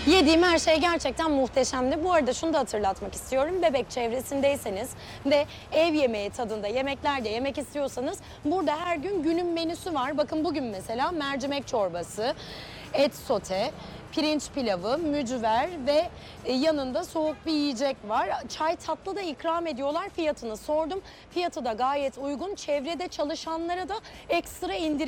Yediğim her şey gerçekten muhteşemdi. Bu arada şunu da hatırlatmak istiyorum. Bebek çevresindeyseniz ve ev yemeği tadında yemekler de yemek istiyorsanız burada her gün günün menüsü var. Bakın bugün mesela mercimek çorbası, et sote, pirinç pilavı, mücver ve yanında soğuk bir yiyecek var. Çay tatlı da ikram ediyorlar. Fiyatını sordum. Fiyatı da gayet uygun. Çevrede çalışanlara da ekstra indirim